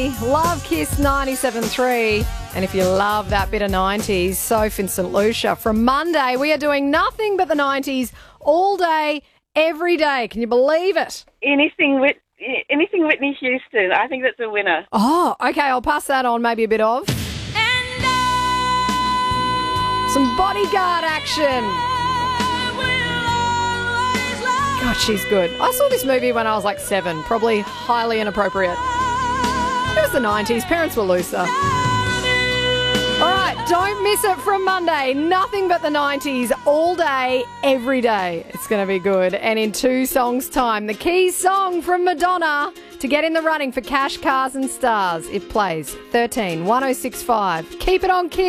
Love Kiss 97.3. And if you love that bit of 90s, Soph in St Lucia. From Monday, we are doing nothing but the 90s all day, every day. Can you believe it? Anything Whitney Houston. I think that's a winner. Oh, okay, I'll pass that on, maybe a bit of. Some Bodyguard action. God, she's good. I saw this movie when I was like 7, probably highly inappropriate. It was the 90s. Parents were looser. All right, don't miss it from Monday. Nothing but the 90s all day, every day. It's going to be good. And in 2 songs' time, the key song from Madonna to get in the running for cash, cars and stars. It plays 13 1065. Keep it on, Kiss.